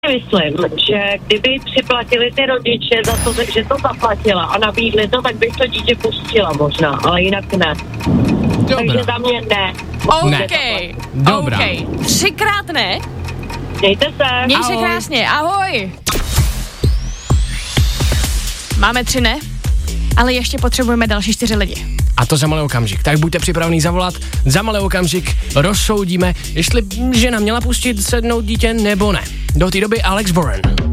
myslím, že kdyby připlatili ty rodiče za to, že to zaplatila a nabídli to, tak bych to dítě pustila možná, ale jinak ne. Dobrá. Takže za mě ne. OK. Dobrá. OK. 3krát ne. Mějte se. Měj se krásně, ahoj. Máme 3 ne, ale ještě potřebujeme další 4 lidi. A to za malý okamžik. Tak buďte připravení zavolat. Za malý okamžik rozsoudíme, jestli žena měla pustit sednout dítě nebo ne. Do té doby Alex Warren.